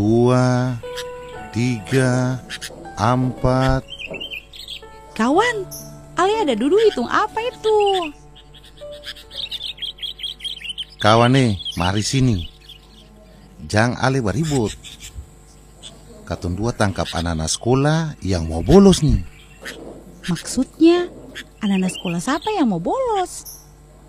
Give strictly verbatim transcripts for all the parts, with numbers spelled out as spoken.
dua, tiga, empat. Kawan, Ale ada duduk hitung apa itu? Kawan nih, mari sini. Jang Ale beribut. Katong dua tangkap anak-anak sekolah yang mau bolos nih. Maksudnya, anak-anak sekolah siapa yang mau bolos?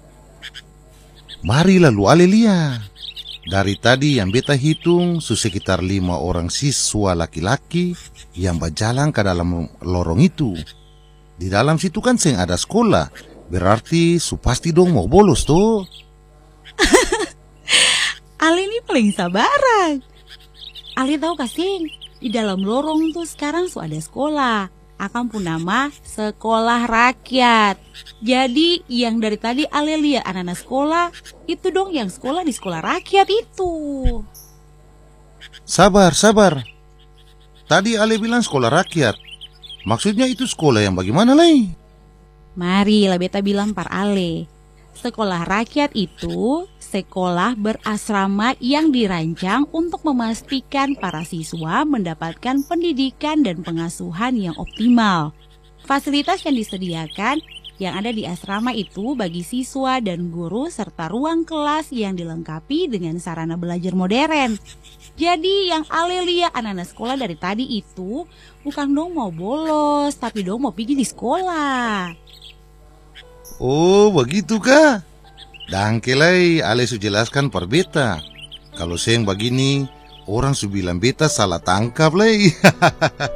Mari lalu Ale lihat. Dari tadi yang beta hitung sekitar lima orang siswa laki-laki yang berjalan ke dalam lorong itu. Di dalam situ kan seng ada sekolah, berarti su pasti dong mau bolos tuh. Ale ini paling sabaran. Ale tahu kasing, di dalam lorong tuh sekarang su ada sekolah. Akan pun nama sekolah rakyat. Jadi yang dari tadi Ale lihat anak-anak sekolah, itu dong yang sekolah di sekolah rakyat itu. Sabar, sabar. Tadi Ale bilang sekolah rakyat. Maksudnya itu sekolah yang bagaimana lagi? Mari lah beta bilang par Ale. Sekolah rakyat itu sekolah berasrama yang dirancang untuk memastikan para siswa mendapatkan pendidikan dan pengasuhan yang optimal. Fasilitas yang disediakan yang ada di asrama itu bagi siswa dan guru serta ruang kelas yang dilengkapi dengan sarana belajar modern. Jadi yang Ale lihat anak-anak sekolah dari tadi itu bukan dong mau bolos, tapi dong mau pergi di sekolah. Oh, begitu kah? Dangkelai Ale su jelaskan per beta. Kalau seng begini, orang su bilang beta salah tangkap lagi.